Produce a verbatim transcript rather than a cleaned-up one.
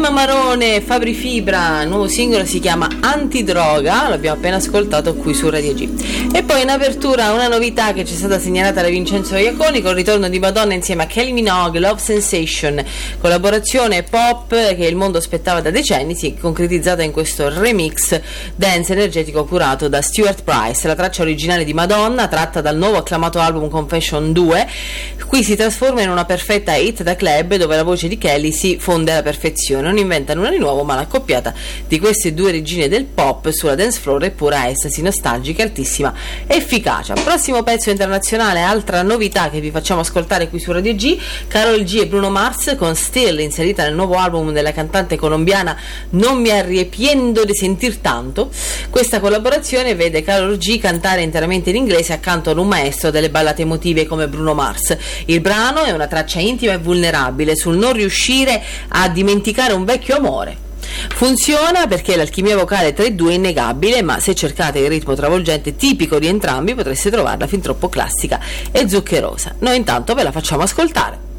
Sima Marone, Fabri Fibra, il nuovo singolo si chiama Antidroga, l'abbiamo appena ascoltato qui su Radio G. E poi in apertura una novità che ci è stata segnalata da Vincenzo Iaconi con il ritorno di Madonna insieme a Kylie Minogue, Love Sensation, collaborazione pop che il mondo aspettava da decenni, si è concretizzata in questo remix dance energetico curato da Stuart Price. La traccia originale di Madonna, tratta dal nuovo acclamato album Confession due, qui si trasforma in una perfetta hit da club dove la voce di Kelly si fonde alla perfezione. Non inventa nulla di nuovo, ma l'accoppiata di queste due regine del pop sulla dance floor è pura estasi nostalgica e altissima efficacia. Prossimo pezzo internazionale, altra novità che vi facciamo ascoltare qui su Radio G, Karol G e Bruno Mars con Still, inserita nel nuovo album della cantante colombiana Non mi arrepiento di sentir tanto. Questa collaborazione vede Karol G cantare interamente in inglese accanto ad un maestro delle ballate emotive come Bruno Mars. Il brano è una traccia intima e vulnerabile sul non riuscire a dimenticare un vecchio amore. Funziona perché l'alchimia vocale tra i due è innegabile, ma se cercate il ritmo travolgente tipico di entrambi potreste trovarla fin troppo classica e zuccherosa. Noi intanto ve la facciamo ascoltare.